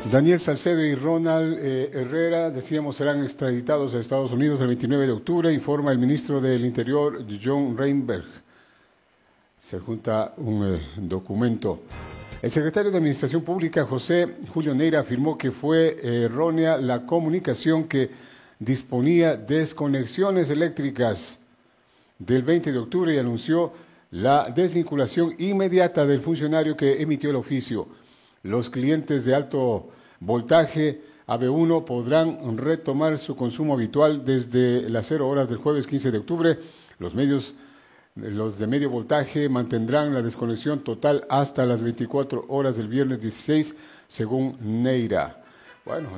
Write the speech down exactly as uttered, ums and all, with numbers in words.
Daniel Salcedo y Ronald eh, Herrera, decíamos, serán extraditados a Estados Unidos el veintinueve de octubre, informa el ministro del Interior, John Reinberg. Se adjunta un eh, documento. El secretario de Administración Pública, José Julio Neira, afirmó que fue eh, errónea la comunicación que disponía desconexiones eléctricas del veinte de octubre y anunció la desvinculación inmediata del funcionario que emitió el oficio. Los clientes de alto voltaje A B uno podrán retomar su consumo habitual desde las cero horas del jueves quince de octubre. Los medios, los de medio voltaje mantendrán la desconexión total hasta las veinticuatro horas del viernes dieciséis, según Neira. Bueno,